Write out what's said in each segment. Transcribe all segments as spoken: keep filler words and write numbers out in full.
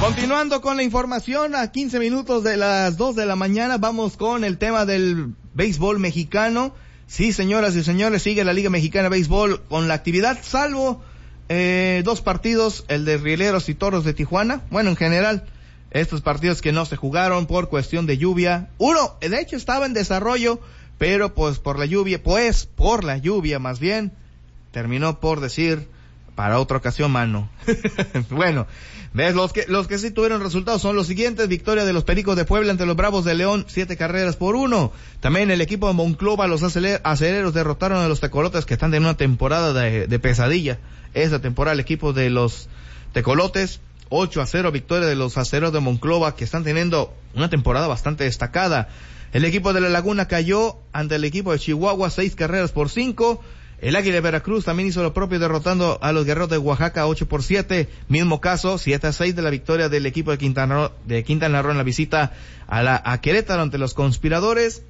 Continuando con la información, a quince minutos de las dos de la mañana, vamos con el tema del béisbol mexicano. Sí, señoras y señores, sigue la Liga Mexicana de Béisbol con la actividad, salvo eh, dos partidos, el de Rieleros y Toros de Tijuana. Bueno, en general, estos partidos que no se jugaron por cuestión de lluvia. Uno, de hecho, estaba en desarrollo, pero pues por la lluvia, pues por la lluvia más bien, terminó por decir, para otra ocasión, mano. Bueno, ves, los que, los que sí tuvieron resultados son los siguientes: victoria de los Pericos de Puebla ante los Bravos de León, siete carreras por uno. También el equipo de Monclova, los acereros derrotaron a los Tecolotes, que están en una temporada de, de pesadilla. Esa temporada, el equipo de los Tecolotes, ocho a cero, victoria de los acereros de Monclova, que están teniendo una temporada bastante destacada. El equipo de La Laguna cayó ante el equipo de Chihuahua, seis carreras por cinco. El Águila de Veracruz también hizo lo propio, derrotando a los Guerreros de Oaxaca ocho por siete. Mismo caso, siete a seis de la victoria del equipo de Quintana Roo, de Quintana Roo en la visita a la a Querétaro ante los Conspiradores.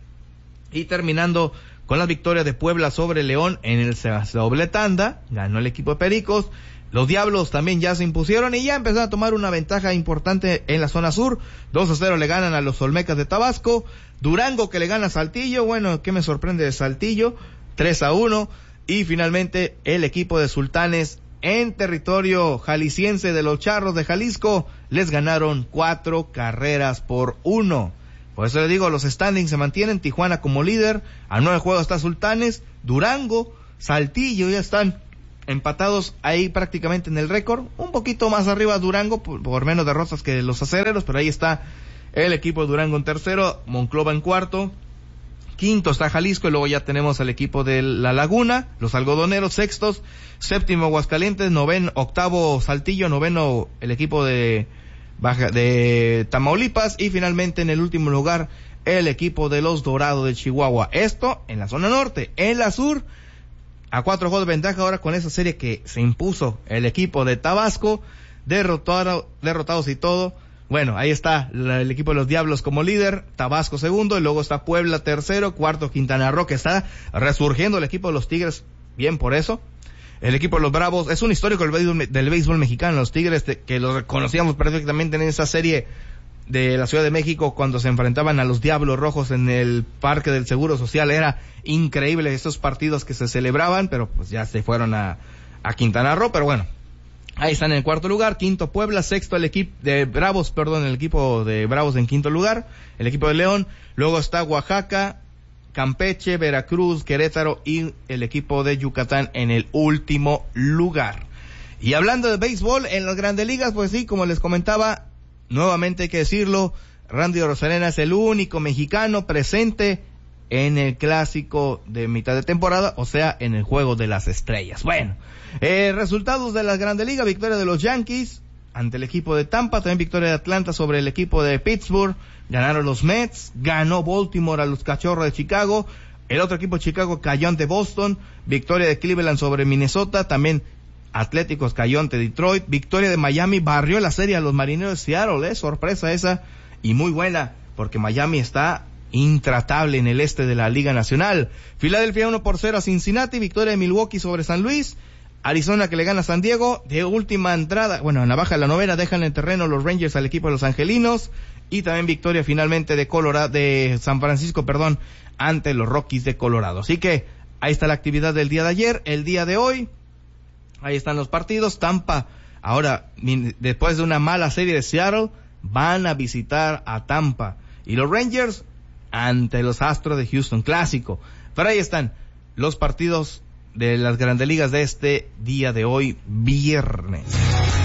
Y terminando con la victoria de Puebla sobre León en el doble tanda, ganó el equipo de Pericos. Los Diablos también ya se impusieron y ya empezaron a tomar una ventaja importante en la zona sur. dos a cero le ganan a los Olmecas de Tabasco. Durango, que le gana a Saltillo. Bueno, ¿qué me sorprende de Saltillo? tres a uno. Y finalmente el equipo de Sultanes en territorio jalisciense de los Charros de Jalisco les ganaron cuatro carreras por uno. Por eso le digo, los standings se mantienen. Tijuana como líder, a nueve juegos está Sultanes. Durango, Saltillo ya están empatados ahí prácticamente en el récord. Un poquito más arriba Durango por, por menos derrotas que los acereros, pero ahí está el equipo de Durango en tercero, Monclova en cuarto. Quinto está Jalisco, y luego ya tenemos al equipo de La Laguna, los algodoneros sextos, séptimo Aguascalientes, noveno, octavo Saltillo, noveno el equipo de Baja, de Tamaulipas, y finalmente en el último lugar el equipo de los Dorados de Chihuahua. Esto en la zona norte. En la sur, a cuatro juegos de ventaja ahora con esa serie que se impuso el equipo de Tabasco, derrotado, derrotados y todo. Bueno, ahí está la, el equipo de los Diablos como líder, Tabasco segundo, y luego está Puebla tercero, cuarto Quintana Roo, que está resurgiendo el equipo de los Tigres, bien por eso. El equipo de los Bravos, es un histórico del béisbol, del béisbol mexicano, los Tigres, de, que los conocíamos perfectamente en esa serie de la Ciudad de México cuando se enfrentaban a los Diablos Rojos en el Parque del Seguro Social. Era increíble esos partidos que se celebraban, pero pues ya se fueron a, a Quintana Roo, pero bueno. Ahí están en el cuarto lugar, quinto Puebla, sexto el equipo de Bravos, perdón, el equipo de Bravos en quinto lugar, el equipo de León, luego está Oaxaca, Campeche, Veracruz, Querétaro y el equipo de Yucatán en el último lugar. Y hablando de béisbol, en las grandes ligas, pues sí, como les comentaba, nuevamente hay que decirlo, Randy Arozarena es el único mexicano presente en el clásico de mitad de temporada, o sea, en el Juego de las Estrellas. Bueno, eh, resultados de la Grande Liga: victoria de los Yankees ante el equipo de Tampa, también victoria de Atlanta sobre el equipo de Pittsburgh, ganaron los Mets, ganó Baltimore a los Cachorros de Chicago, el otro equipo de Chicago cayó ante Boston, victoria de Cleveland sobre Minnesota, también Atléticos cayó ante Detroit, victoria de Miami, barrió la serie a los Marineros de Seattle, eh, sorpresa esa, y muy buena, porque Miami está intratable en el este de la Liga Nacional. Filadelfia uno por cero a Cincinnati, victoria de Milwaukee sobre San Luis. Arizona, que le gana a San Diego, de última entrada, bueno, en la baja de la novena dejan en terreno los Rangers al equipo de los Angelinos, y también victoria finalmente de Colorado, de San Francisco, perdón, ante los Rockies de Colorado. Así que ahí está la actividad del día de ayer. El día de hoy, ahí están los partidos. Tampa, ahora, después de una mala serie de Seattle, van a visitar a Tampa, y los Rangers ante los Astros de Houston, clásico. Pero ahí están los partidos de las Grandes Ligas de este día de hoy, viernes.